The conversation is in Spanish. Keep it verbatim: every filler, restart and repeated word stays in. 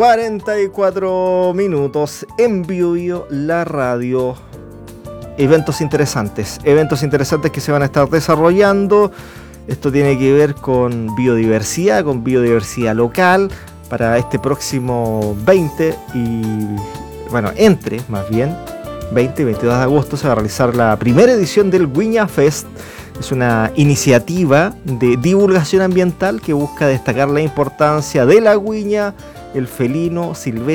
cuarenta y cuatro minutos en Biobío, la radio. Eventos interesantes, eventos interesantes que se van a estar desarrollando. Esto tiene que ver con biodiversidad, con biodiversidad local. Para este próximo veinte y, bueno, entre más bien, veinte y veintidós de agosto se va a realizar la primera edición del Viña Fest. Es una iniciativa de divulgación ambiental que busca destacar la importancia de la viña, el felino silvestre